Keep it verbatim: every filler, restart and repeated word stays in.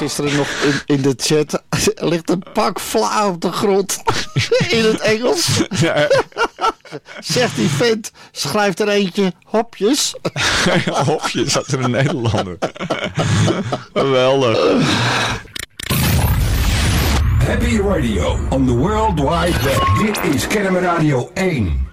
gisteren nog in, in de chat. Er ligt een pak vla op de grond. In het Engels. Ja. Zegt die vent, schrijft er eentje hopjes. Hopjes, zat er een Nederlander. Geweldig. Happy Radio on the World Wide Web. Dit is Kennemer Radio één.